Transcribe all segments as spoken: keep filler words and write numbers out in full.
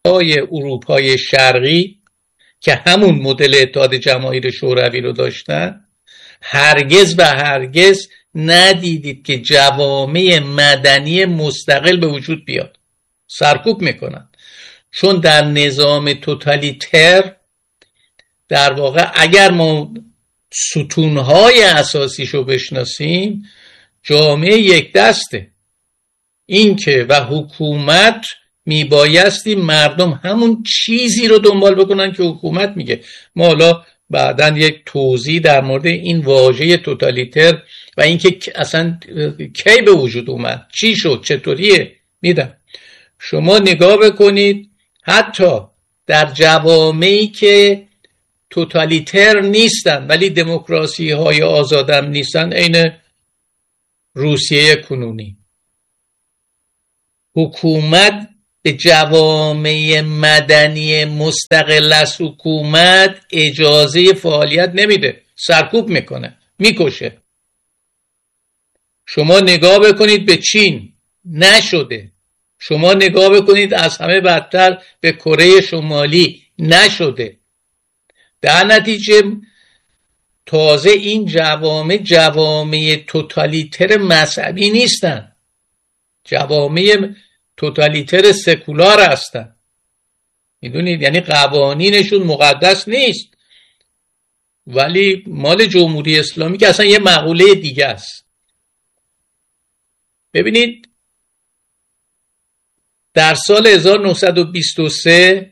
های اروپای شرقی که همون مدل اتحاد جماهیر شوروی رو داشتن، هرگز و هرگز ندیدید که جوامع مدنی مستقل به وجود بیاد. سرکوب میکنن، چون در نظام توتالیتر در واقع اگر ما ستونهای اساسیشو بشناسیم، جامعه یک دسته. این که و حکومت میبایستی مردم همون چیزی رو دنبال بکنن که حکومت میگه. ما حالا بعدن یک توضیح در مورد این واژه توتالیتر و اینکه اصلا کی به وجود اومد، چی شد، چطوریه میدم. شما نگاه بکنید حتی در جوامعی که توتالیتر نیستن ولی دموکراسی های آزادم نیستن، عین روسیه کنونی، حکومت به جوامع مدنی مستقل از حکومت اجازه فعالیت نمیده، سرکوب میکنه، میکشه. شما نگاه بکنید به چین، نشده. شما نگاه بکنید از همه بدتر به کره شمالی، نشده. در نتیجه تازه این جوامع جوامع توتالیتر مذهبی نیستن، جوامع توتالیتر سکولار هستن. میدونید، یعنی قوانینشون مقدس نیست، ولی مال جمهوری اسلامی که اصلا یه مقوله دیگه است. ببینید در سال هزار و نهصد و بیست و سه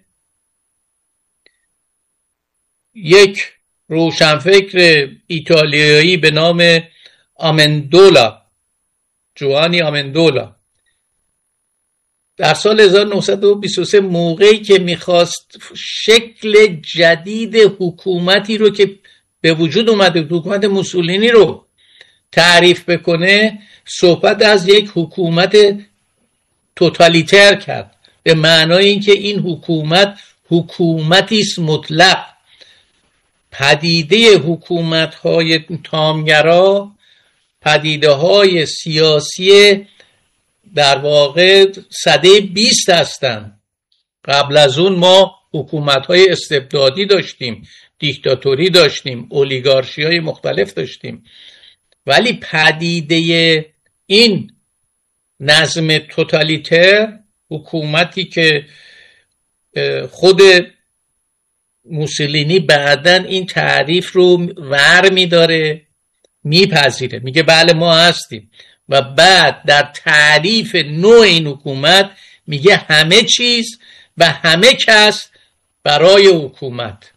یک روشنفکر ایتالیایی به نام آمندولا، جوانی آمندولا، در سال هزار و نهصد و بیست و سه موقعی که میخواست شکل جدید حکومتی رو که به وجود اومده، حکومت موسولینی رو تعریف بکنه، صحبت از یک حکومت توتالیتر کرد، به معنای اینکه این حکومت حکومتی است مطلق. پدیده حکومت‌های تامگرا پدیده‌های سیاسی در واقع سده بیست هستند. قبل از اون ما حکومت‌های استبدادی داشتیم، دیکتاتوری داشتیم، اولیگارشی‌های مختلف داشتیم، ولی پدیده این نظم توتالیتر، حکومتی که خود موسولینی بعدن این تعریف رو ور می‌داره، میپذیره، میگه بله ما هستیم، و بعد در تعریف نوع این حکومت میگه همه چیز و همه کس برای حکومت،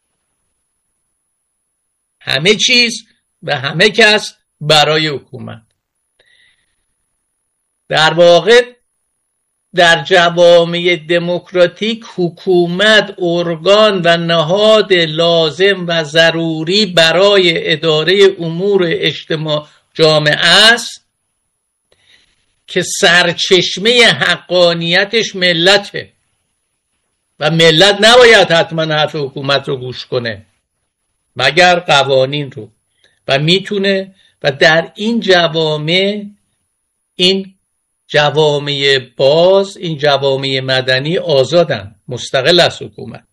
همه چیز و همه کس برای حکومت. در واقع در جوامع دموکراتیک حکومت ارگان و نهاد لازم و ضروری برای اداره امور اجتماع جامعه است که سرچشمه حقانیتش ملته و ملت نباید حتما حرف حکومت رو گوش کنه مگر قوانین رو، و میتونه. و در این جوامع، این جوامع باز، این جوامع مدنی آزادن، مستقل از حکومت.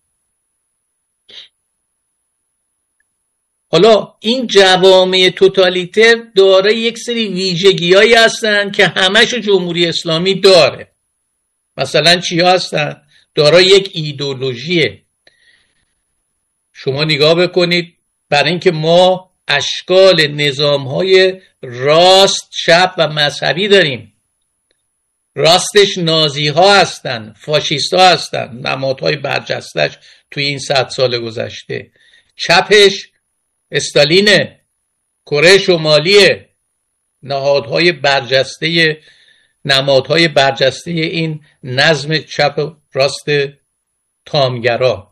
حالا این جوامع توتالیتر داره یک سری ویژگی‌هایی هستن که همه‌شو جمهوری اسلامی داره. مثلا چی هستن؟ داره یک ایدئولوژیه. شما نگاه بکنید، برای اینکه ما اشکال نظام‌های راست، چپ و مذهبی داریم. راستش نازی ها هستن، فاشیست ها هستن، نمادهای برجستش توی این صد سال گذشته. چپش استالینه، کره شمالیه، نهادهای برجسته، نمادهای برجسته این نظم چپ راست تامگرا.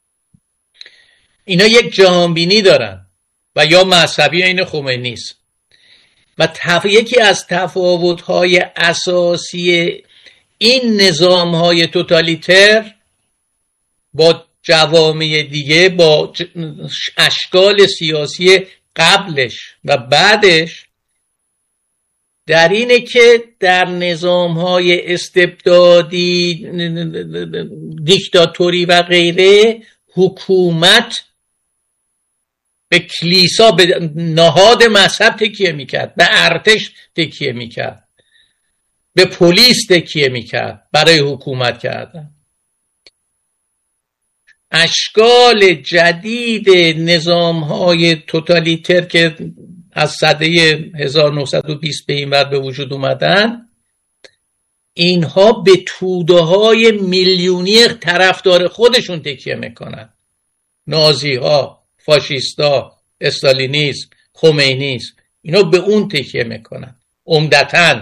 اینا یک جهانبینی دارن و یا مذهبی این خمینی است. و تف... یکی از تفاوت‌های اساسی این نظام‌های توتالیتر با جوامع دیگه، با اشکال سیاسی قبلش و بعدش، در اینه که در نظام‌های استبدادی دیکتاتوری و غیره، حکومت به کلیسا، به نهاد مذهب تکیه میکرد، به ارتش تکیه میکرد، به پلیس تکیه میکرد برای حکومت کردن. اشکال جدید نظام‌های توتالیتر که از سده هزار و نهصد و بیست به این ور به وجود اومدن، اینها به توده‌های میلیونی طرفدار خودشون تکیه میکنن. نازی‌ها، فاشیستا، استالینیسم، خمینیسم، اینا به اون تکیه میکنن عمدتاً.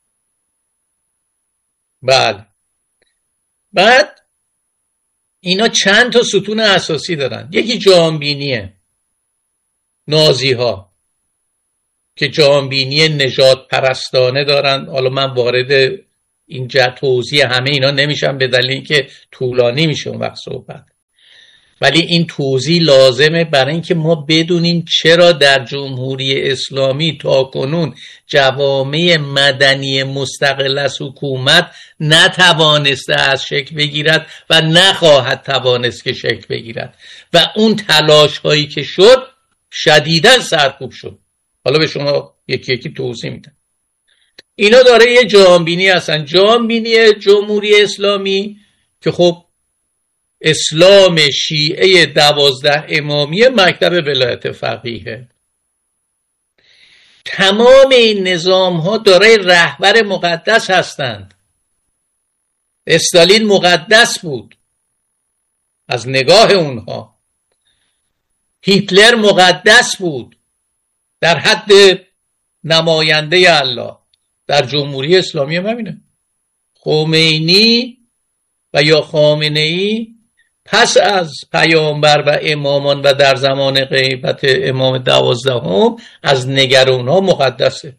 بله. بعد اینا چند تا ستون اساسی دارن. یکی جهانبینیه، نازی‌ها که جهانبینی نژاد پرستانه دارن. حالا من وارد اینجا توضیح همه اینا نمیشم به دلیل اینکه طولانی میشه اون وقت صحبت، ولی این توضیح لازمه برای اینکه ما بدونیم چرا در جمهوری اسلامی تاکنون جوامع مدنی مستقل از حکومت نتوانسته از شکل بگیرد و نخواهد توانست که شکل بگیرد و اون تلاش هایی که شد شدیداً سرکوب شد. حالا به شما یکی یکی توضیح میدم. اینا داره یه جهانبینی هستن. جهانبینی جمهوری اسلامی که خب اسلام شیعه دوازده امامی مکتب ولایت فقیهه. تمام این نظام ها دارای رهبر مقدس هستند. استالین مقدس بود از نگاه اونها، هیتلر مقدس بود در حد نماینده الله. در جمهوری اسلامی هم همینه. خمینی و یا خامنه‌ای پس از پیامبر و امامان و در زمان غیبت امام دوازدهم از نگران ها مقدسه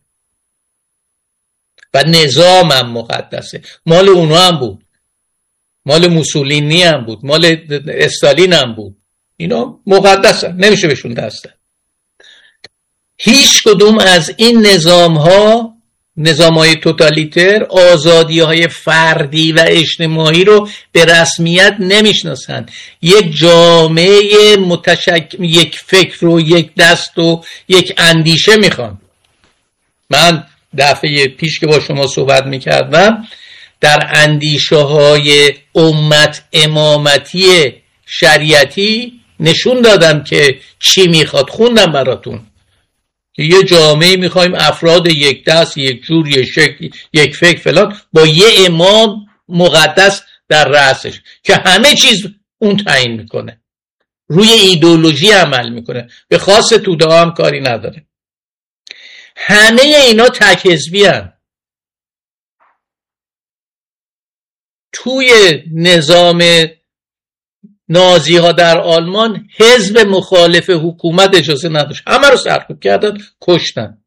و نظام هم مقدسه. مال اونا هم بود، مال موسولینی هم بود، مال استالین هم بود. اینا مقدسه، نمیشه بهشون دست. هیچ کدوم از این نظام ها، نظام های توتالیتر، آزادی های فردی و اجتماعی رو به رسمیت نمیشناسن. یک جامعه متشکل، یک فکر و یک دست و یک اندیشه میخوان. من دفعه پیش که با شما صحبت میکردم در اندیشه های امت امامتی شریعتی نشون دادم که چی میخواد. خوندم براتون که یه جامعه میخوایم افراد یک دست، یک جور، یک شکل، یک فکر فلان، با یه امام مقدس در رأسش که همه چیز اون تعیین میکنه، روی ایدئولوژی عمل میکنه، به خاص توده هم کاری نداره. همه اینا تک حزبی هن. توی نظام نازی ها در آلمان حزب مخالف حکومت اجازه نداشت، همه رو سرکوب کردن، کشتن.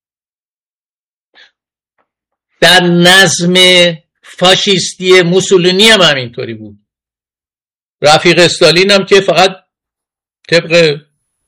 در نظم فاشیستی موسولینی هم همینطوری بود. رفیق استالین هم که فقط طبق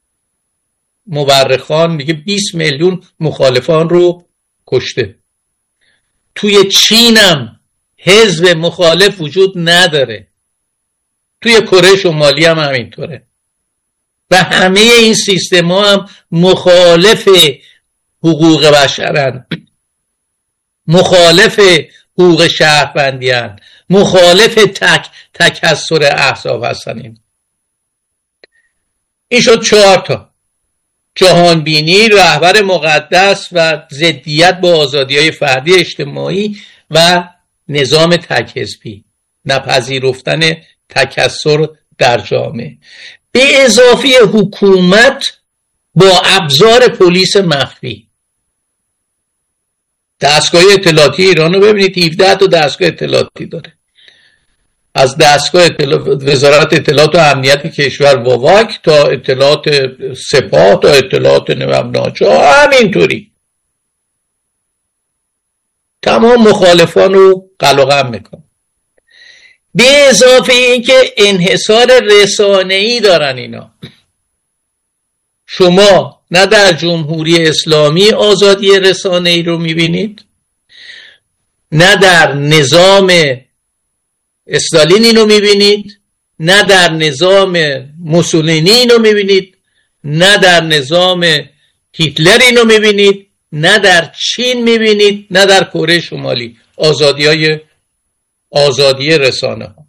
مورخان میگه بیست میلیون مخالفان رو کشته. توی چین هم حزب مخالف وجود نداره، توی کره شمالی هم همینطوره و همه این سیستم ها هم مخالف حقوق بشرن، مخالف حقوق شهروندی هن، مخالف تک تکثر احزاب هستن. این این شد چهار تا: جهانبینی، رهبر مقدس و ضدیت با آزادی های فردی اجتماعی و نظام تک حزبی، نپذیرفتن تکثر در جامعه، به اضافه حکومت با ابزار پلیس مخفی. دستگاه اطلاعاتی ایران رو ببینید، هفده تا دستگاه اطلاعاتی داره، از دستگاه اطلاعات وزارت اطلاعات و امنیت کشور واواک تا اطلاعات سپاه تا اطلاعات ناچار، همینطوری تمام مخالفان رو قلقم میکن. به اضافه این که انحصار رسانه‌ای دارن اینا. شما نه در جمهوری اسلامی آزادی رسانه‌ای رو میبینید، نه در نظام استالین اینو میبینید، نه در نظام موسولینی اینو میبینید، نه در نظام هیتلر اینو میبینید، نه در چین میبینید، نه در کره شمالی. آزادی های آزادی رسانه ها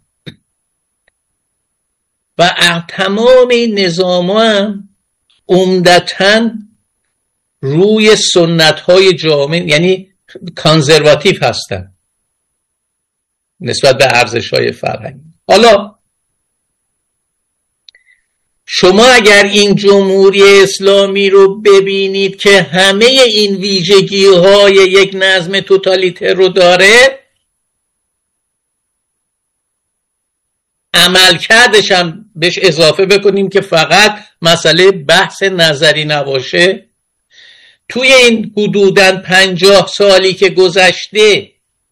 و تمام این نظام ها هم عمدتاً روی سنت های جامعه، یعنی کانزرواتیو هستن نسبت به ارزش های فرهنگی. حالا شما اگر این جمهوری اسلامی رو ببینید که همه این ویژگی های یک نظم توتالیتر رو داره، عملکردش هم بهش اضافه بکنیم که فقط مسئله بحث نظری نباشه، توی این حدوداً پنجاه سالی که گذشته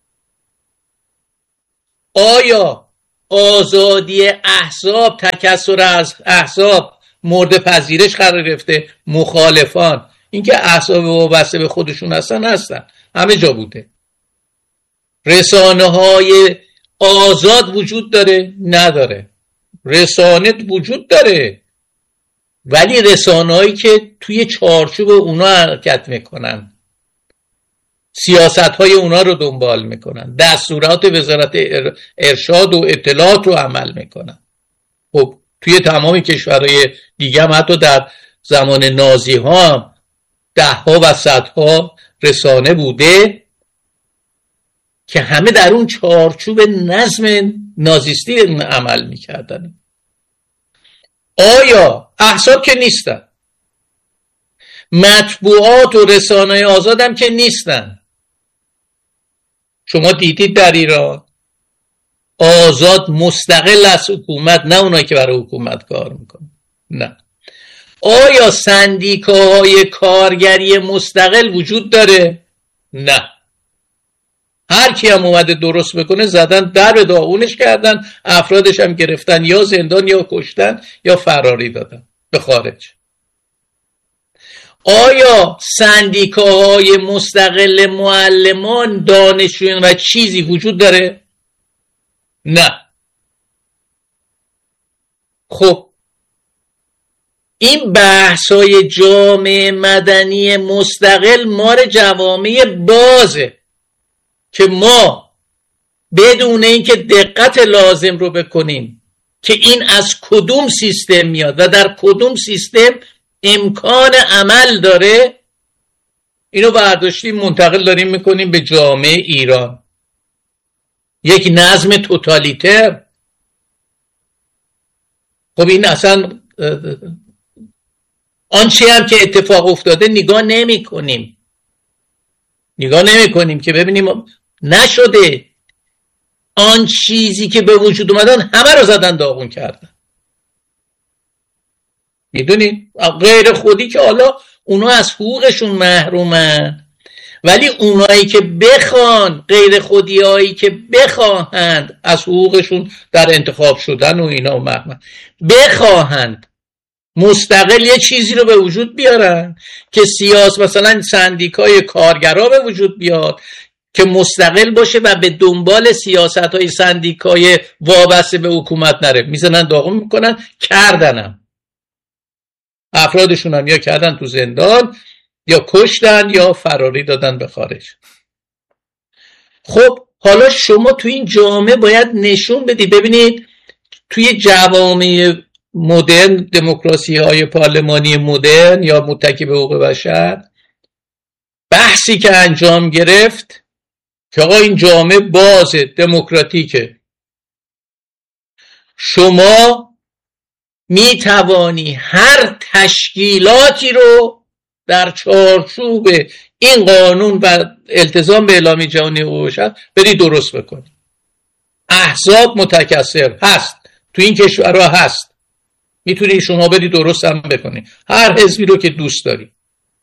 آیا آزادی احزاب، تکثر از احزاب مورد پذیرش قرار گرفته؟ مخالفان، اینکه احزاب وابسته به خودشون هستن هستن، همه جا بوده. رسانه های آزاد وجود داره؟ نداره. رسانه وجود داره، ولی رسانه هایی که توی چارچوب اونا حرکت میکنن، سیاست های اونا رو دنبال میکنن، دستورات وزارت ارشاد و اطلاعات رو عمل میکنن. خب توی تمام کشورهای دیگه هم حتی در زمان نازی ها هم ده ها و صد ها رسانه بوده که همه در اون چارچوب نظم نازیستی عمل میکردن. آیا احزاب که نیستن، مطبوعات و رسانه آزاد هم که نیستن. شما دیدید در ایران آزاد مستقل از حکومت، نه اونایی که برای حکومت کار میکنن، نه. آیا سندیکاهای کارگری مستقل وجود داره؟ نه. هر کی هم اومده درست بکنه زدن در به داغونش کردن، افرادش هم گرفتن یا زندان یا کشتن یا فراری دادن به خارج. آیا سندیکاهای مستقل معلمان، دانشجویان و چیزی وجود داره؟ نه. خب این بحث‌های جامعه مدنی مستقل مال جوامع بازه که ما بدون اینکه دقت لازم رو بکنیم که این از کدوم سیستم میاد و در کدوم سیستم امکان عمل داره، اینو برداشتیم منتقل داریم میکنیم به جامعه ایران، یک نظم توتالیتر. خب این اصلا آنچه هم که اتفاق افتاده نگاه نمی کنیم نگاه نمی کنیم که ببینیم نشده. آن چیزی که به وجود اومدن همه رو زدن داغون کردن. میدونید غیر خودی که حالا اونا از حقوقشون محرومن، ولی اونایی که بخوان، غیر خودی هایی که بخواهند از حقوقشون در انتخاب شدن و اینا و محرومن، بخواهند مستقل یه چیزی رو به وجود بیارن که سیاست، مثلا سندیکای کارگرها به وجود بیاد که مستقل باشه و به دنبال سیاست های سندیکای وابسته به حکومت نره، میزنن داغون میکنن. کردنم افرادشون هم یا کردن تو زندان یا کشتن یا فراری دادن به خارج. خب حالا شما تو این جامعه باید نشون بدید. ببینید توی جوامع مدرن، دموکراسی های پارلمانی مدرن یا متکی به حقوق بشر، بحثی که انجام گرفت که آقا این جامعه بازه، دموکراتیکه، شما می توانی هر تشکیلاتی رو در چارچوب این قانون و التزام به اعلامیه جهانی حقوق بشر بری درست بکنی. احزاب متکثر هست، تو این کشورها هست، میتونی شما بری درست هم بکنی. هر حزبی رو که دوست داری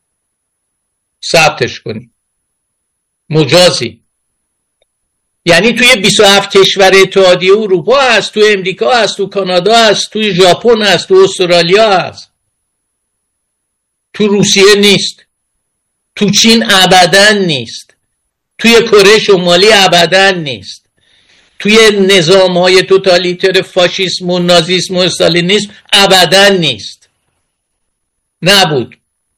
ثبتش کنی، مجازی. یعنی توی بیست و هفت کشور اتحادیه اروپا هست، تو امریکا هست، تو کانادا هست، توی ژاپن هست، تو استرالیا هست، تو روسیه نیست، تو چین ابداً نیست، توی کره شمالی ابداً نیست. توی نظام های توتالیتر فاشیسم و نازیسم و استالینیسم ابداً نیست، نبود.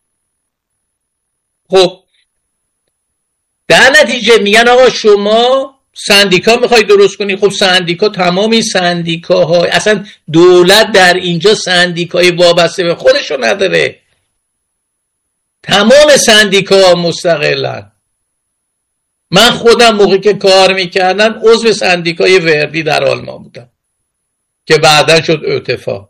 خب در نتیجه میگن آقا شما سندیکا میخوای درست کنی. خب سندیکا، تمامی سندیکاها، اصلا دولت در اینجا سندیکای وابسته به خودشو نداره، تمام سندیکاها مستقلن. من خودم موقعی که کار میکردم عضو سندیکای وردی در آلمان بودم که بعداً شد اتفاق.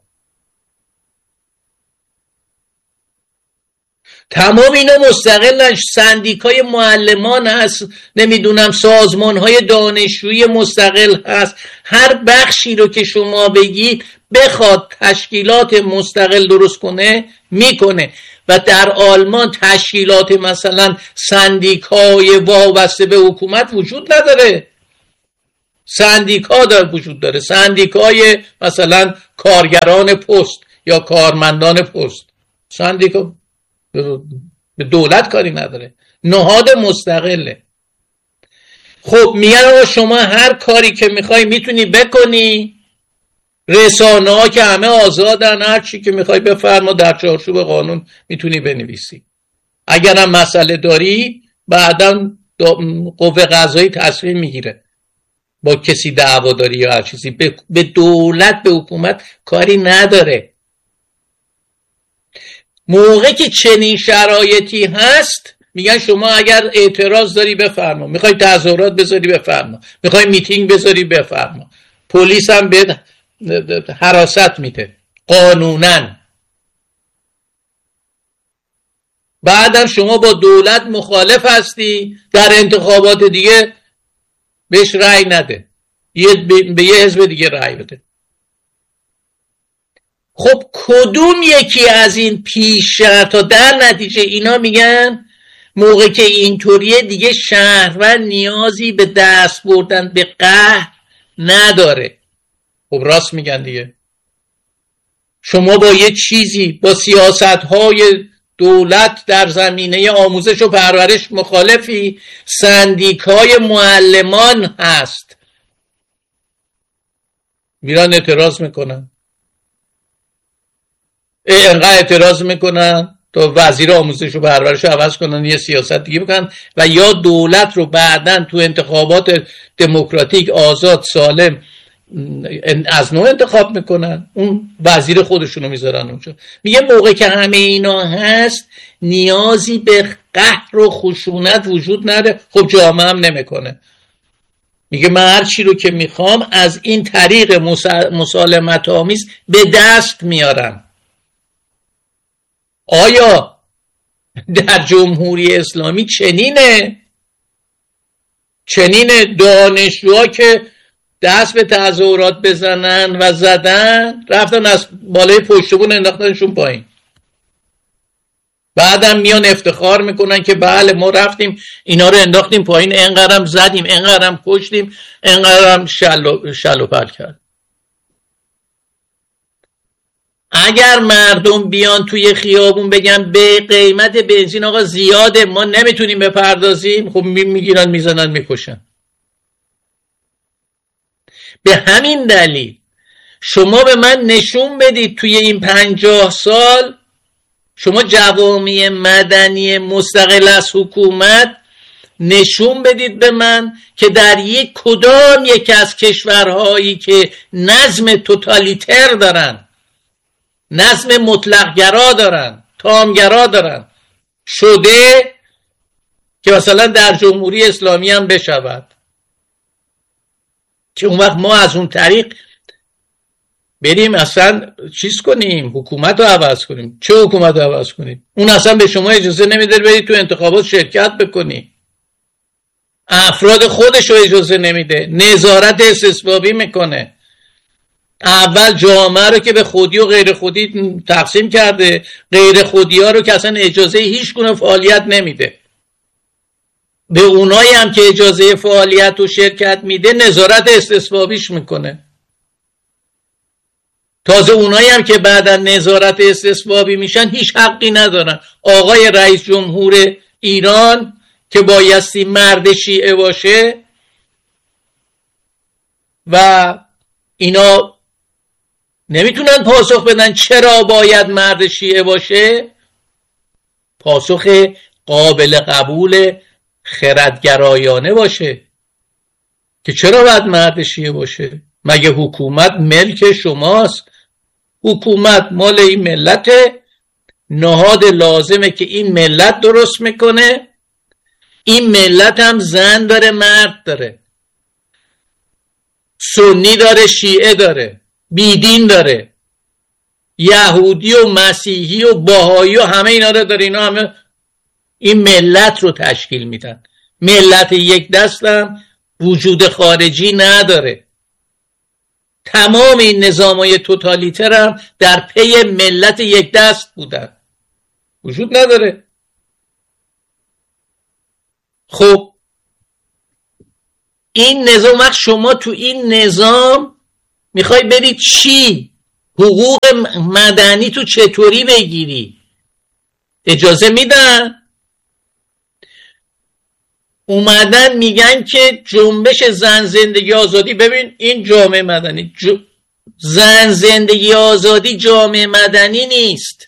تمام اینا مستقلن. سندیکای معلمان هست، نمیدونم سازمان های دانشجویی مستقل هست. هر بخشی رو که شما بگید بخواد تشکیلات مستقل درست کنه میکنه. و در آلمان تشکیلات مثلا سندیکای وابسته به حکومت وجود نداره. سندیکا داره وجود داره، سندیکای مثلا کارگران پست یا کارمندان پست. سندیکا به دولت کاری نداره، نهاد مستقله. خب میگن آقا شما هر کاری که میخوای میتونی بکنی، رسانه ها که همه آزادن، هر چی که میخوای بفرما، در چارچوب قانون میتونی بنویسی. اگرم مسئله داری بعداً قوه قضایی تصمیم میگیره با کسی دعوا داری یا هر چیزی. به دولت، به حکومت کاری نداره. موقع که چنین شرایطی هست میگن شما اگر اعتراض داری بفرما، میخوای تظاهرات بذاری بفرما، میخوای میتینگ بذاری بفرما. پلیس هم به حراست میده قانوناً. بعدم شما با دولت مخالف هستی، در انتخابات دیگه بهش رأی نده، به یه حزب دیگه رأی بده. خب کدوم یکی از این پیش شرطا؟ در نتیجه اینا میگن موقع که اینطوریه دیگه شهروند نیازی به دست بردن به قهر نداره. خب راست میگن دیگه. شما با یه چیزی، با سیاست‌های دولت در زمینه آموزش و پرورش مخالفی، سندیکای معلمان هست، میرن اعتراض میکنن. اینقدر اعتراض میکنن تا وزیر آموزش و پرورش رو عوض کنن، یه سیاست دیگه بکنن، و یا دولت رو بعدن تو انتخابات دموکراتیک آزاد سالم از نوع انتخاب میکنن، اون وزیر خودشونو میذارن اونجا. میگه موقع که همه اینا هست نیازی به قهر و خشونت وجود نداره. خب جامعه هم نمیکنه. میگه من هر چی رو که میخوام از این طریق مسالمت آمیز به دست میارم. آیا در جمهوری اسلامی چنینه؟ چنینه دانشجوها که دست به تظاهرات بزنن و زدن، رفتن از بالای پشتبون انداختنشون پایین، بعدم میان افتخار میکنن که بله ما رفتیم اینا رو انداختیم پایین، انقدرم زدیم، انقدرم کشتیم، انقدرم شل شل و پل کرد. اگر مردم بیان توی خیابون بگن به قیمت بنزین آقا زیاده ما نمیتونیم بپردازیم، خب میگیرن میزنن میکشن. به همین دلیل شما به من نشون بدید توی این پنجاه سال شما جوامع مدنی مستقل از حکومت نشون بدید به من که در یک کدام یک از کشورهایی که نظم توتالیتر دارن، نظم مطلق‌گرا دارن، تامگرا دارن، شده که مثلا در جمهوری اسلامی هم بشود، که اون وقت ما از اون طریق بریم اصلا چیز کنیم، حکومت رو عوض کنیم. چه حکومت رو عوض کنیم؟ اون اصلا به شما اجازه نمیده برید تو انتخابات شرکت بکنی، افراد خودش رو اجازه نمیده، نظارت استثبابی میکنه. اول جامعه رو که به خودی و غیر خودی تقسیم کرده، غیر خودی ها رو که اصلا اجازه هیچ گونه فعالیت نمیده، به اونایی هم که اجازه فعالیت و شرکت میده نظارت استثبابیش میکنه. تازه اونایی هم که بعدا نظارت استثبابی میشن هیچ حقی ندارن. آقای رئیس جمهور ایران که بایستی مرد شیعه باشه، و اینا نمیتونن پاسخ بدن چرا باید مرد شیعه باشه. پاسخ قابل قبول خردگرایانه باشه که چرا باید مرد شیعه باشه. مگه حکومت ملک شماست؟ حکومت مال این ملته، نهاد لازمه که این ملت درست میکنه. این ملت هم زن داره مرد داره، سنی داره شیعه داره، بیدین داره، یهودی و مسیحی و بهایی و همه اینا رو داره. اینا همه این ملت رو تشکیل میدن. ملت یک دست هم وجود خارجی نداره. تمام این نظامای توتالیتر هم در پی ملت یک دست بودن، وجود نداره. خب این نظام، وقت شما تو این نظام میخوای برید چی؟ حقوق مدنی تو چطوری بگیری؟ اجازه میدن؟ اومدن میگن که جنبش زن زندگی آزادی، ببین این جامعه مدنی ج... زن زندگی آزادی جامعه مدنی نیست،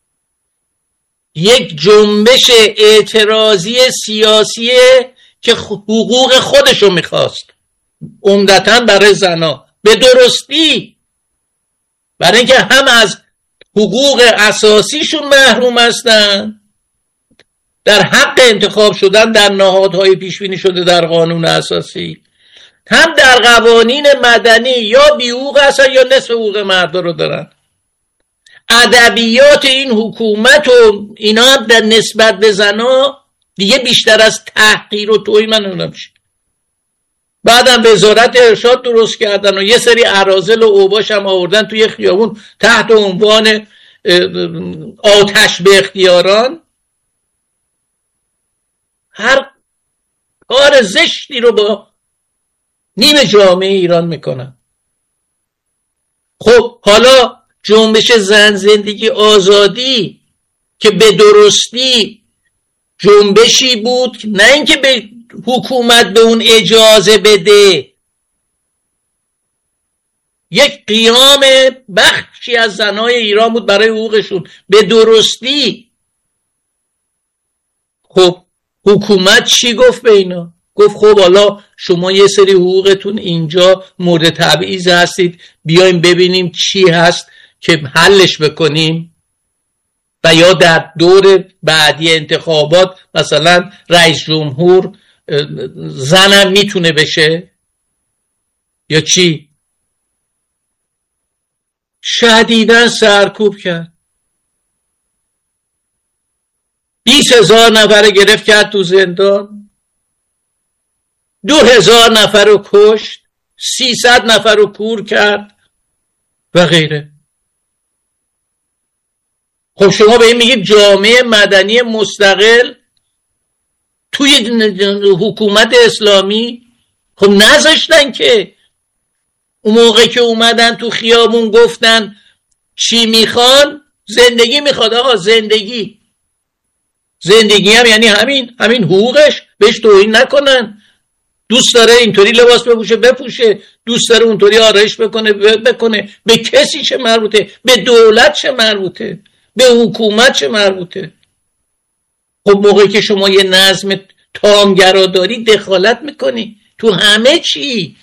یک جنبش اعتراضی سیاسیه که حقوق خودشو میخواست، عمدتاً برای زنا، به درستی، برای اینکه هم از حقوق اساسیشون محروم هستن، در حق انتخاب شدن در نهادهای پیشبینی شده در قانون اساسی، هم در قوانین مدنی یا بی حقوق هستن یا نصف حقوق مردا رو دارن. ادبیات این حکومت و اینا هم در نسبت به زنا دیگه بیشتر از تحقیر و توهین من نمیدونم چی. بعدم وزارت ارشاد درست کردن و یه سری اراذل و اوباش هم آوردن توی خیابون تحت عنوان آتش به اختیاران. هر کار زشتی رو با نیم جامعه ایران میکنن. خب حالا جنبش زن زندگی آزادی که به درستی جنبشی بود، نه اینکه به حکومت به اون اجازه بده، یک قیام بخشی از زنای ایران بود برای حقوقشون به درستی. خب حکومت چی گفت به اینا؟ گفت خب حالا شما یه سری حقوقتون اینجا مورد تبعیض هستید، بیایم ببینیم چی هست که حلش بکنیم و یا در دور بعدی انتخابات مثلا رئیس جمهور زنم میتونه بشه یا چی. شدیداً سرکوب کرد، بیس هزار نفر گرفت کرد تو زندان، دو هزار نفر رو کشت، سیصد نفر رو کور کرد و غیره. خب شما به این میگید جامعه مدنی مستقل توی حکومت اسلامی؟ خب نذاشتن که. اون موقع که اومدن تو خیابون گفتن چی میخوان؟ زندگی میخواد. آقا زندگی زندگی هم یعنی همین همین حقوقش، بهش توهین نکنن. دوست داره اینطوری لباس بپوشه بپوشه، دوست داره اونطوری آرایش بکنه بکنه. به کسی چه مربوطه؟ به دولت چه مربوطه؟ به حکومت چه مربوطه؟ خب موقعی که شما یه نظم تامگرا داری دخالت میکنی تو همه چی.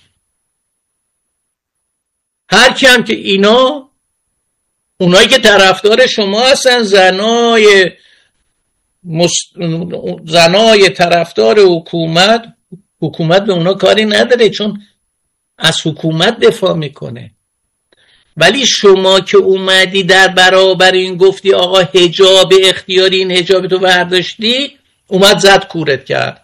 هر کی هم که اینا اونایی که طرفدار شما هستن، زنای مست... زنای طرفدار حکومت، حکومت به اونا کاری نداره چون از حکومت دفاع میکنه. ولی شما که اومدی در برابر این گفتی آقا حجاب اختیاری، این حجاب تو برداشتی، اومد زد کورت کرد.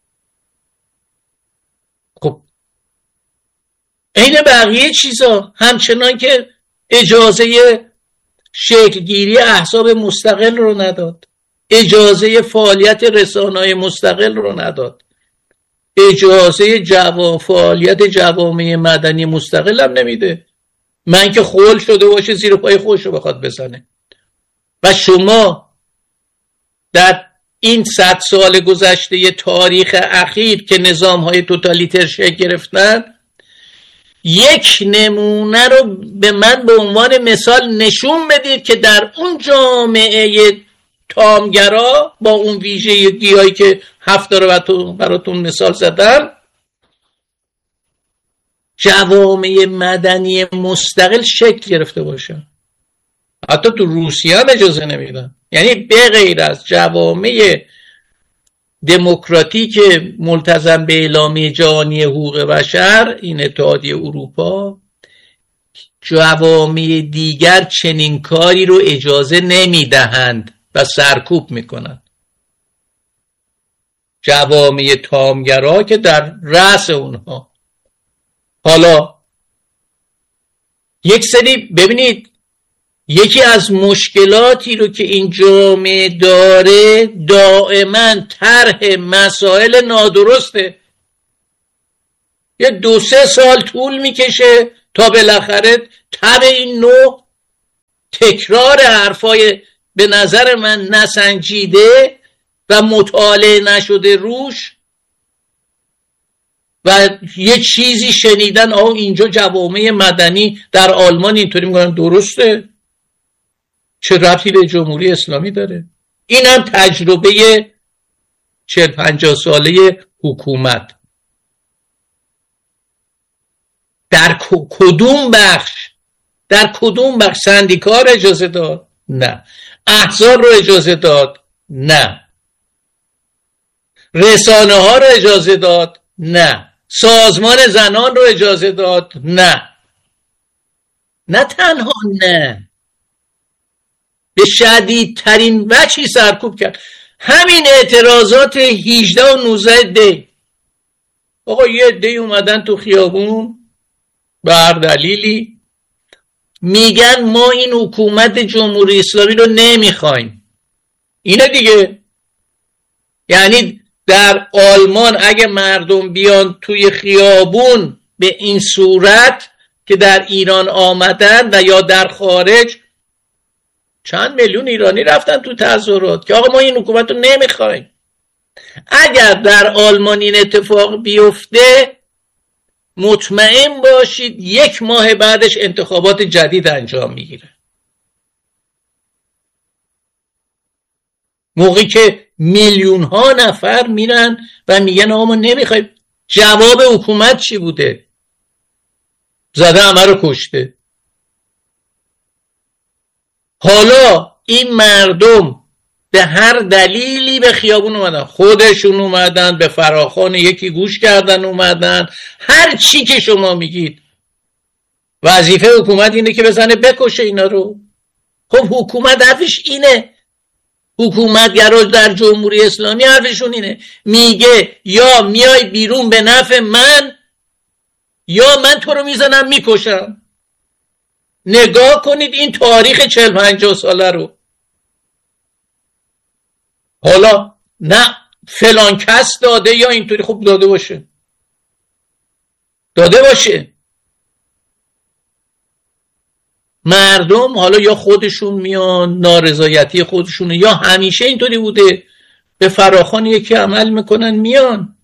خب این بقیه چیزا همچنان که اجازه شکلگیری احزاب مستقل رو نداد، اجازه فعالیت رسانه‌های مستقل رو نداد، اجازه جوا فعالیت جوامع مدنی مستقل هم نمیده. من که خول شده باشه زیر پای خودش رو بخواد بزنه. و شما در این صد سال گذشته تاریخ اخیر که نظام‌های توتالیتر شکل گرفتن، یک نمونه رو به من به عنوان مثال نشون بدید که در اون جامعه تامگرا با اون ویژگی‌هایی که هفت رو براتون مثال زدم، جوامع مدنی مستقل شکل گرفته باشه. حتی تو روسیه هم اجازه نمیدن. یعنی به غیر از جوامع دموکراتیک ملتزم به اعلامیه جهانی حقوق بشر، این اتحادیه اروپا، جوامع دیگر چنین کاری رو اجازه نمیدهند و سرکوب میکنند. جوامع تامگرا که در رأس اونها. حالا یک سری ببینید، یکی از مشکلاتی رو که این جامعه داره دائما طرح مسائل نادرسته. یه دو سه سال طول میکشه تا بالاخره تب این نوع تکرار حرفای به نظر من نسنجیده و مطالعه نشده روش و یه چیزی شنیدن آه اینجا جوامع مدنی در آلمان اینطوری میگن، درسته؟ چه ربطی به جمهوری اسلامی داره؟ این هم تجربه چهل پنجاه ساله حکومت. در کدوم بخش در کدوم بخش سندیکا رو اجازه داد؟ نه. احزاب رو اجازه داد؟ نه. رسانه ها رو اجازه داد؟ نه. سازمان زنان رو اجازه داد؟ نه. نه تنها نه، به شدیدترین وجهی سرکوب کرد. همین اعتراضات هجده و نوزده دی، آقا یه دی اومدن تو خیابون به هر دلیلی میگن ما این حکومت جمهوری اسلامی رو نمیخوایم. اینه دیگه. یعنی در آلمان اگه مردم بیان توی خیابون به این صورت که در ایران آمدن و یا در خارج، چند میلیون ایرانی رفتن تو تظاهرات که آقا ما این حکومت رو نمیخوایم. اگر در آلمان این اتفاق بیفته مطمئن باشید یک ماه بعدش انتخابات جدید انجام میگیره. موقعی که میلیون ها نفر میرن و میگن آقا ما نمیخوایم. جواب حکومت چی بوده؟ زده همه رو کشته. حالا این مردم به هر دلیلی به خیابون اومدن، خودشون اومدن، به فراخوان یکی گوش کردن اومدن، هر چی که شما میگید. وظیفه حکومت اینه که بزنه بکشه اینا رو. خب حکومت حرفش اینه، حکومتگرا در جمهوری اسلامی حرفشون اینه، میگه یا میای بیرون به نفع من یا من تو رو میزنم میکشم. نگاه کنید این تاریخ چهل پنجاه ساله رو. حالا نه فلان کس داده یا اینطوری، خب داده باشه داده باشه مردم حالا یا خودشون میان نارضایتی خودشونه یا همیشه اینطوری بوده به فراخوان یکی عمل میکنن میان.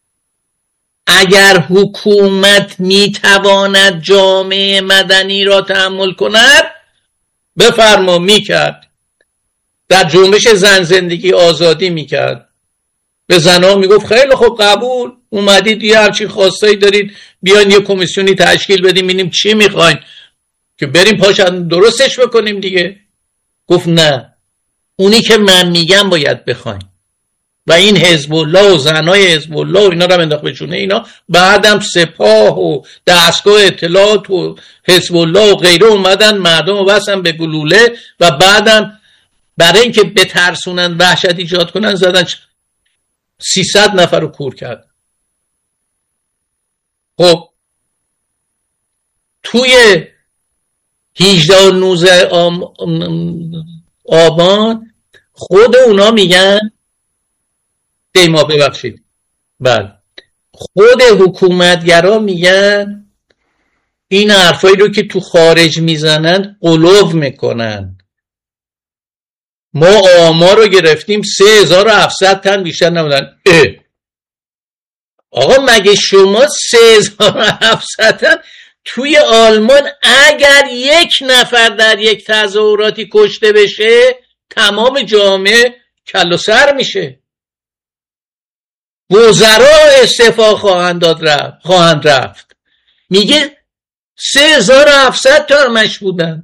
اگر حکومت میتواند جامعه مدنی را تحمل کند بفرما میکرد. در جنبش زن زندگی آزادی میکرد، به زنها میگفت خیلی خوب قبول اومدید یه هرچی خواستایی دارید بیان یه کمیسیونی تشکیل بدیم ببینیم چی میخواین که بریم پاشن درستش بکنیم دیگه. گفت نه، اونی که من میگم باید بخواین. و این حزب الله و زنای حزب الله و اینا رو انداخت به چونه اینا. بعدم سپاه و دستگاه اطلاعات و حزب الله و غیره اومدن مردم رو بستن به گلوله و بعدم برای اینکه بترسونن وحشت ایجاد کنن زدن سیصد نفر رو کور کرد. خب توی هجده و نوزده آبان خود اونا میگن دیما ببخشید بله خود حکومتگرا میگن این حرفایی رو که تو خارج میزنن قلوب میکنن. ما آمار رو گرفتیم سه هزار و هفتصد تن بیشتر نبودن. اه. آقا مگه شما سه هزار و هفتصد تن توی آلمان اگر یک نفر در یک تظاهراتی کشته بشه تمام جامعه کل و سر میشه، وزرا استعفا خواهند داد رفت خواهند رفت. میگه سه هزار و هفتصد تا همش بودن.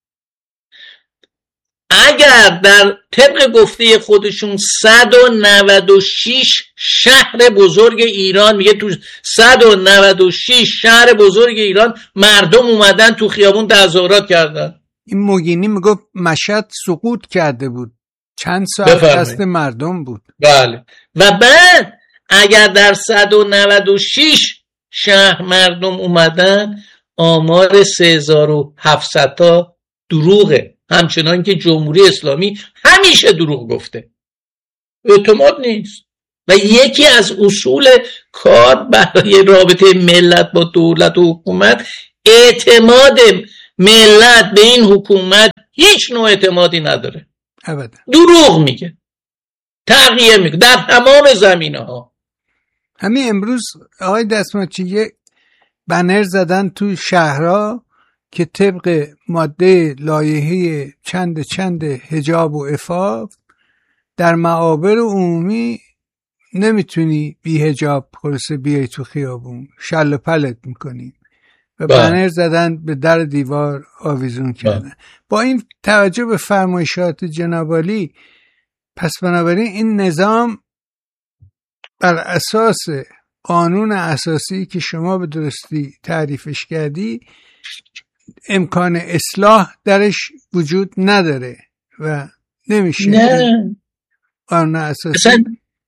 اگر در طبق گفته خودشون صد و نود و شش شهر بزرگ ایران، میگه تو صد و نود و شش شهر بزرگ ایران مردم اومدن تو خیابون تظاهرات کردن. این موگینی میگه مشهد سقوط کرده بود، چند ساعت دست مردم بود. بله. و بعد اگر در صد و نود و شش شهر مردم اومدن، آمار سه هزار و هفتصد تا دروغه، همچنان که جمهوری اسلامی همیشه دروغ گفته، اعتماد نیست. و یکی از اصول کار برای رابطه ملت با دولت و حکومت، اعتماد ملت به این حکومت هیچ نوع اعتمادی نداره، ابدا دروغ میگه، تغییر میگه در تمام زمینه ها. همین امروز آقای دستماچی یه بنر زدن تو شهرها که طبق ماده لایحه چند چند حجاب و عفاف در معابر عمومی نمیتونی بی حجاب خلاصه بیای تو خیابون، شل و پلت میکنی. و بنر زدن به در دیوار آویزون کردن. با این توجه به فرمایشات جناب عالی، پس بنابراین این نظام بر اساس قانون اساسی که شما به درستی تعریفش کردی امکان اصلاح درش وجود نداره و نمیشه. نه قانون اساسی اصلا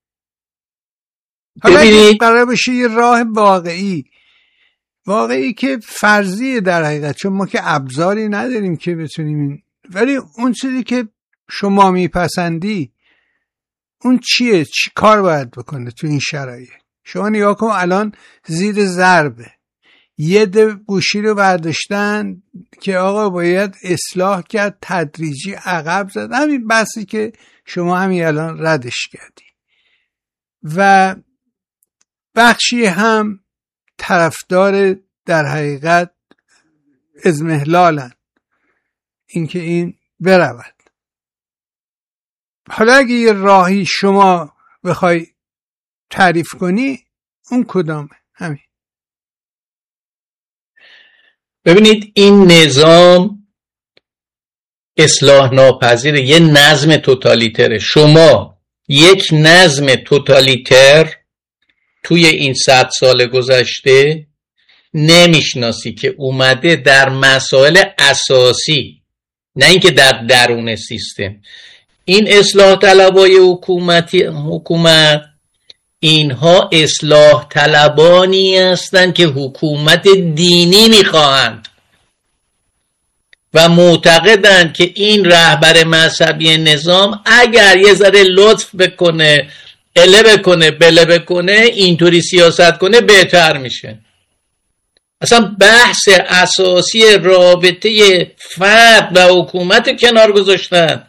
حالا برای بشه یه راه واقعی واقعی که فرضیه در حقیقت، چون ما که ابزاری نداریم که بتونیم این، ولی اون چیزی که شما میپسندی اون چیه؟ چی کار باید بکنه تو این شرایط؟ شما نگاه کن الان زیر ضربه یه ده گوشی رو برداشتن که آقا باید اصلاح کرد، تدریجی عقب زد، همین بحثی که شما همین الان ردش کردی. و بخشی هم طرفدار در حقیقت اضمحلالن، اینکه این برود. حالا اگه یه راهی شما بخوای تعریف کنی اون کدامه؟ همین. ببینید این نظام اصلاح ناپذیر، یه نظم توتالیتره. شما یک نظم توتالیتر توی این صد سال گذشته نمیشناسی که اومده در مسائل اساسی، نه اینکه در درون سیستم. این اصلاح طلبای حکومتی حکومت اینها اصلاح طلبانی هستند که حکومت دینی میخواهند و معتقدند که این رهبر مذهبی نظام اگر یه ذره لطف بکنه، اله بکنه، بله بکنه، اینطوری سیاست کنه، بهتر میشه. اصلا بحث اساسی رابطه فرد و حکومت کنار گذاشتن.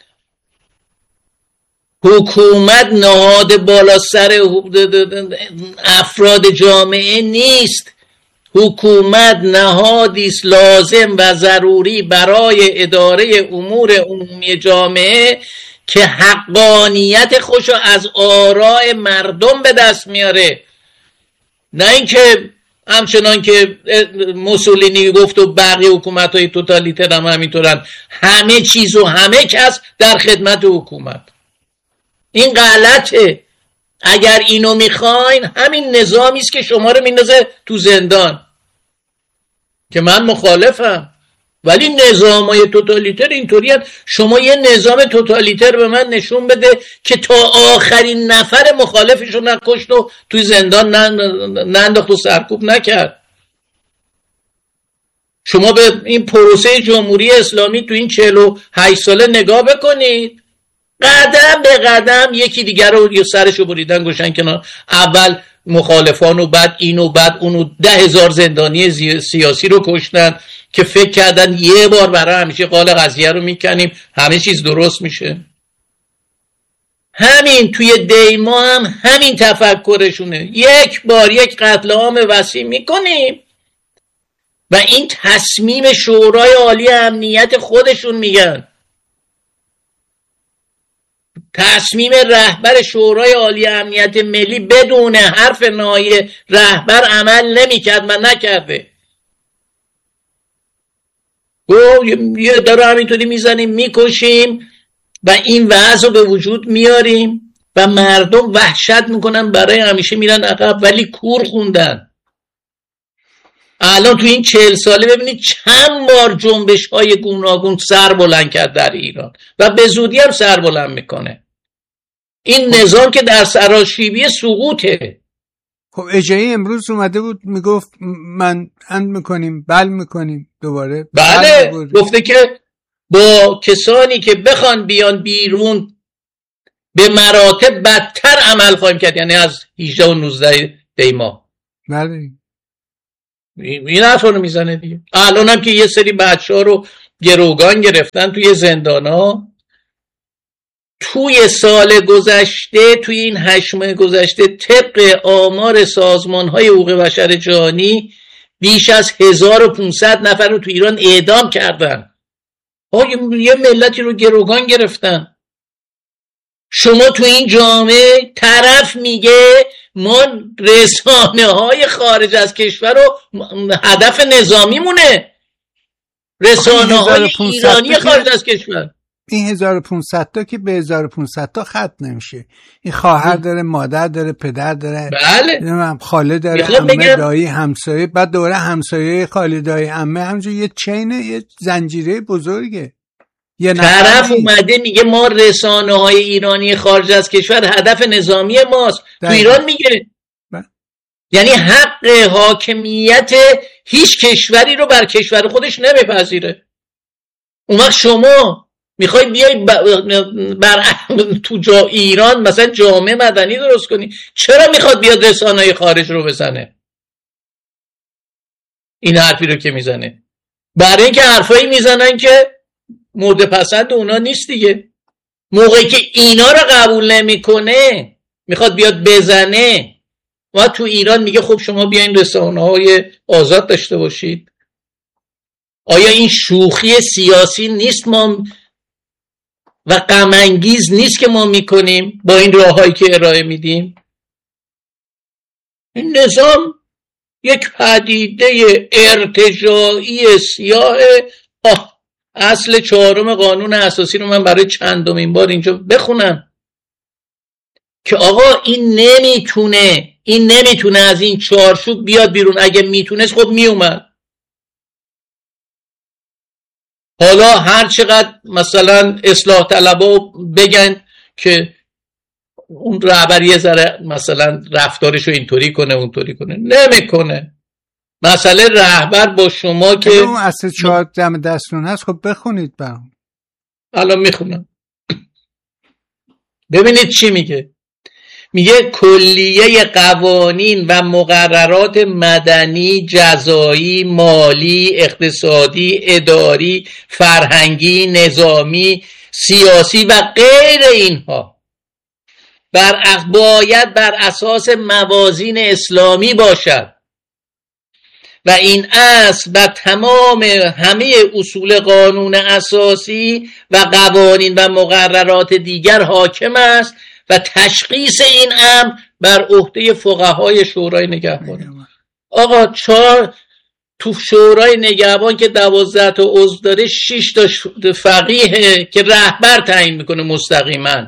حکومت نهاد بالا سر افراد جامعه نیست. حکومت نهادی است لازم و ضروری برای اداره امور عمومی جامعه که حقانیت خوشو از آراء مردم به دست میاره، نه اینکه همچنان که موسولینی گفت و بقیه حکومت‌های توتالیتر هم همینطورن، همه چیز و همه کس در خدمت حکومت. این غلطه. اگر اینو میخواین همین نظامی است که شما رو میندازه تو زندان، که من مخالفم. ولی نظامای توتالیتر اینطوری هست. شما یه نظام توتالیتر به من نشون بده که تا آخرین نفر مخالفش رو نکشت و توی زندان ننداخت و سرکوب نکرد. شما به این پروسه جمهوری اسلامی تو این چهل و هشت ساله نگاه بکنید، قدم به قدم یکی دیگر رو یه سرشو بریدن گوشن کنار. اول مخالفان و بعد این و بعد اونو، ده هزار زندانی سیاسی رو کشتن که فکر کردن یه بار برای همیشه قال قضیه رو میکنیم همه چیز درست میشه. همین توی دیما هم همین تفکرشونه. یک بار یک قتل عام وسیع میکنیم، و این تصمیم شورای عالی امنیت خودشون میگن، تصمیم رهبر شورای عالی امنیت ملی بدون حرف نهایی رهبر عمل نمیکرد و نکرده. گفت یه داره همینطوری میزنیم میکشیم و این وضع رو به وجود میاریم و مردم وحشت میکنن، برای همیشه میرن عقب، ولی کور خوندن. الان تو این چهل ساله ببینید چند بار جنبش های گوناگون سر بلند کرد در ایران و به زودی هم سر بلند میکنه. این نظام که در سراشیبی سقوطه. خب اجایی امروز اومده بود میگفت من اند میکنیم بل میکنیم دوباره. بله گفته که با کسانی که بخوان بیان بیرون به مراتب بدتر عمل خواهیم کرد، یعنی از هجده و نوزده دی ماه. بله این حرف رو میزنه دیگه. الان هم که یه سری بچه ها رو گروگان گرفتن توی زندان ها. توی سال گذشته، توی این هشت ماه گذشته، طبق آمار سازمان های حقوق بشر جهانی بیش از هزار و پانصد نفر رو توی ایران اعدام کردن. یه ملتی رو گروگان گرفتن. شما تو این جامعه طرف میگه ما رسانه های خارج از کشور رو هدف نظامی مونه، رسانه های ایرانی خارج از کشور. این هزار و پانصد تا که به هزار و پانصد تا خط نمیشه. این خواهر داره، مادر داره، پدر داره، بله خاله داره، عمه، دایی، همسایه، بعد دوره همسایه، خاله، دایی، عمه، همونجور یه چینه، یه زنجیره بزرگه. یه طرف اومده میگه ما رسانه های ایرانی خارج از کشور هدف نظامی ماست. تو ایران میگه بله. یعنی حق حاکمیت هیچ کشوری رو بر کشور خودش نمیپذیره. اون وقت شما میخوای بیای بر تو جا ایران مثلا جامعه مدنی درست کنی، چرا میخواد بیاد رسانه‌های خارج رو بزنه؟ این حرفی رو که میزنه برای اینکه حرفایی میزنن که مورد پسند اونا نیست دیگه. موقعی که اینا رو قبول نمیکنه میخواد بیاد بزنه و تو ایران میگه خب شما بیاین رسانه‌های آزاد داشته باشید. آیا این شوخی سیاسی نیست ما و غم انگیز نیست که ما میکنیم با این راههایی که ارائه میدیم؟ این نظام یک پدیده ارتجاعی سیاه. آه اصل چهارم قانون اساسی رو من برای چندمین بار اینجا بخونم که آقا این نمیتونه این نمیتونه از این چارچوب بیاد بیرون. اگه میتونست خب میومد. حالا هر چقدر مثلا اصلاح طلبا بگن که اون رهبر یه ذره مثلا رفتارشو اینطوری کنه اونطوری کنه، نمیکنه. مسئله رهبر با شما که اون اصل چهار دم دستون هست. خب بخونید برام. الان میخونم ببینید چی میگه. میگه کلیه قوانین و مقررات مدنی، جزایی، مالی، اقتصادی، اداری، فرهنگی، نظامی، سیاسی و غیر اینها بر باید بر اساس موازین اسلامی باشد و این اصل و تمام همه اصول قانون اساسی و قوانین و مقررات دیگر حاکم است و تشخیص این امر بر عهده فقهای شورای نگهبان. آقا چهار تو شورای نگهبان که دوازده تا عضو داره، شش تا فقیه که رهبر تعیین میکنه مستقیما.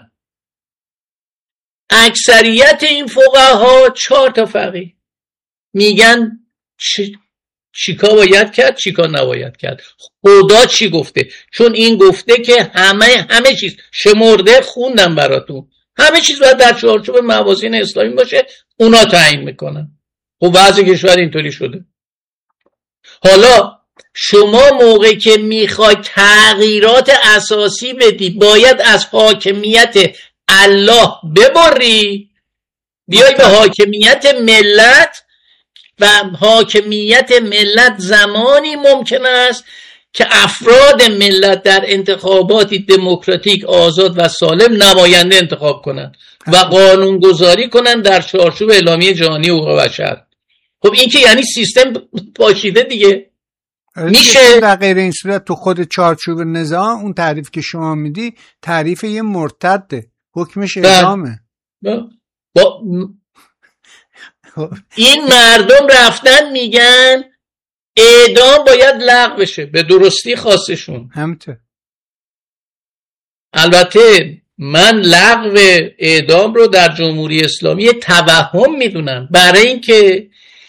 اکثریت این فقها چهار تا فقیه میگن چی چیکار باید کرد، چیکار نباید کرد. خدا چی گفته؟ چون این گفته که همه همه چیز شمرده، خوندم براتون، همه چیز باید در چارچوب موازین اسلامی باشه. اونا تعیین میکنن. خب بعضی کشور اینطوری شده. حالا شما موقعی که میخوای تغییرات اساسی بدی باید از حاکمیت الله ببری بیای به حاکمیت ملت و حاکمیت ملت زمانی ممکن است که افراد ملت در انتخاباتی دموکراتیک آزاد و سالم نماینده انتخاب کنند و قانون گذاری کنند در چارچوب اعلامیه جهانی حقوق بشر. خب این که یعنی سیستم پاشیده دیگه. میشه. در غیر این صورت تو خود چارچوب نظام اون تعریف که شما میدی تعریف یه مرتده، حکمش اعدامه. با, با این مردم رفتن میگن اعدام باید لغو بشه به درستی خاصشون. همینطور. البته من لغو اعدام رو در جمهوری اسلامی توهم میدونم، برای اینکه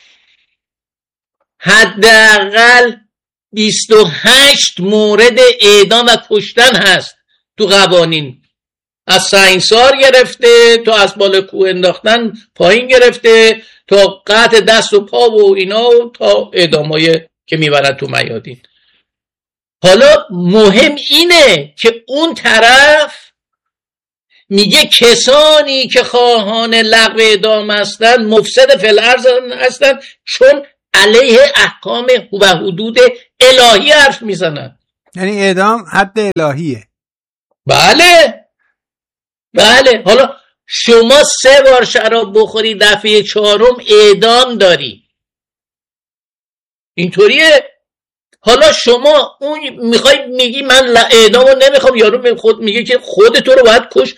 حداقل بیست و هشت مورد اعدام و کشتن هست تو قوانین، از سنگسار گرفته تا از بالا کوه انداختن پایین گرفته تا قطع دست و پا و اینا و تا اعدامای که میبرن تو میادین. حالا مهم اینه که اون طرف میگه کسانی که خواهان لغو اعدام هستن مفسد فی الارض هستن، چون علیه احکام و حدود الهی حرف میزنن. یعنی اعدام حد الهیه. بله بله. حالا شما سه بار شراب بخوری دفعه چهارم اعدام داری، اینطوریه. حالا شما اون میخوای میگی من اعدامو نمیخوام، یارو خود میگه که خودت رو باید کش،